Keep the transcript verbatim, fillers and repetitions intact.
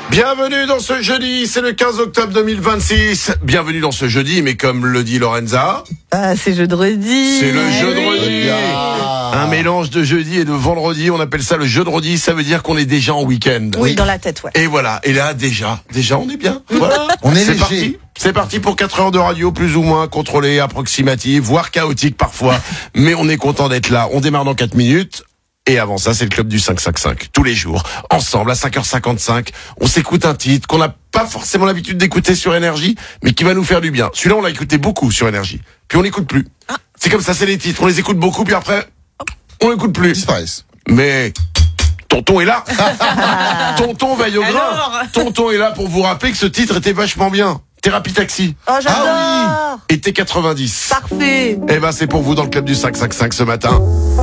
Bienvenue dans ce jeudi, c'est le quinze octobre deux mille vingt-six. Bienvenue dans ce jeudi, mais comme le dit Lorenza... Ah, c'est jeudi. C'est le jeu de oui. redis. Un mélange de jeudi et de vendredi, on appelle ça le jeu de redis, ça veut dire qu'on est déjà en week-end. Oui, dans la tête, ouais. Et voilà, et là déjà, déjà on est bien. Voilà. On est C'est léger. parti. C'est parti pour quatre heures de radio, plus ou moins contrôlée, approximative, voire chaotique parfois. Mais on est content d'être là. On démarre dans quatre minutes. Et avant ça, c'est le club du cinq cinq cinq. Tous les jours, ensemble, à cinq heures cinquante-cinq, on s'écoute un titre qu'on n'a pas forcément l'habitude d'écouter sur Énergie, mais qui va nous faire du bien. Celui-là, on l'a écouté beaucoup sur Énergie. Puis on l'écoute plus. Ah. C'est comme ça, c'est les titres. On les écoute beaucoup, puis après, on l'écoute plus. Disparaissent. Mais... Tonton est là. Tonton veille au grain. Alors Tonton est là pour vous rappeler que ce titre était vachement bien. Thérapie Taxi. Oh, j'adore. Ah Été quatre-vingt-dix. Parfait. Eh ben, c'est pour vous dans le club du cinq cinq cinq ce matin.